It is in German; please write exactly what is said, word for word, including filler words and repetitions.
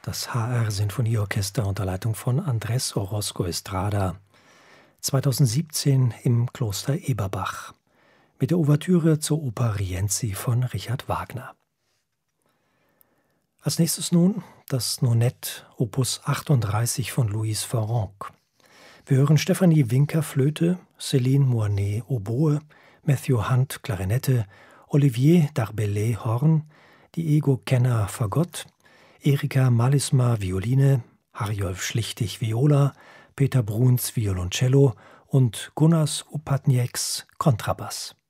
Das H R-Sinfonieorchester unter Leitung von Andrés Orozco Estrada, zweitausendsiebzehn im Kloster Eberbach, mit der Ouvertüre zur Oper Rienzi von Richard Wagner. Als nächstes nun das Nonett Opus achtunddreißig von Louise Farrenc. Wir hören Stephanie Winker Flöte, Céline Moinet Oboe, Matthew Hunt Klarinette, Olivier Darbellay Horn, Diego Kenner Fagott, Erika Malisma Violine, Harjolf Schlichtig Viola, Peter Bruns Violoncello und Gunas Upatnieks Kontrabass.